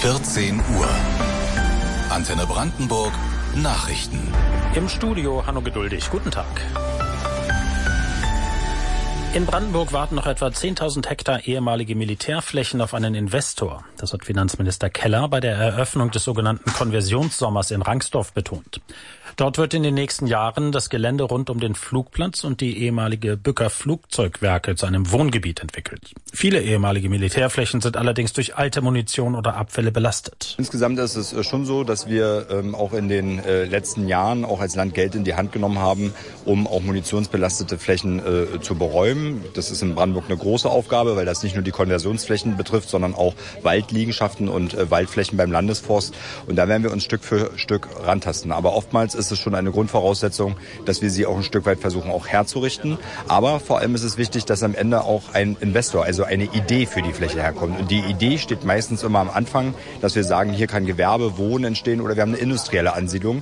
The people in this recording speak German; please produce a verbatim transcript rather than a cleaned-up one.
vierzehn Uhr. Antenne Brandenburg, Nachrichten. Im Studio Hanno Geduldig. Guten Tag. In Brandenburg warten noch etwa zehntausend Hektar ehemalige Militärflächen auf einen Investor. Das hat Finanzminister Keller bei der Eröffnung des sogenannten Konversionssommers in Rangsdorf betont. Dort wird in den nächsten Jahren das Gelände rund um den Flugplatz und die ehemalige Bücker Flugzeugwerke zu einem Wohngebiet entwickelt. Viele ehemalige Militärflächen sind allerdings durch alte Munition oder Abfälle belastet. Insgesamt ist es schon so, dass wir ähm, auch in den äh, letzten Jahren auch als Land Geld in die Hand genommen haben, um auch munitionsbelastete Flächen äh, zu beräumen. Das ist in Brandenburg eine große Aufgabe, weil das nicht nur die Konversionsflächen betrifft, sondern auch Waldliegenschaften und äh, Waldflächen beim Landesforst. Und da werden wir uns Stück für Stück rantasten. Aber oftmals ist es schon eine Grundvoraussetzung, dass wir sie auch ein Stück weit versuchen auch herzurichten. Aber vor allem ist es wichtig, dass am Ende auch ein Investor, also eine Idee für die Fläche herkommt. Und die Idee steht meistens immer am Anfang, dass wir sagen, hier kann Gewerbe, Wohnen entstehen oder wir haben eine industrielle Ansiedlung.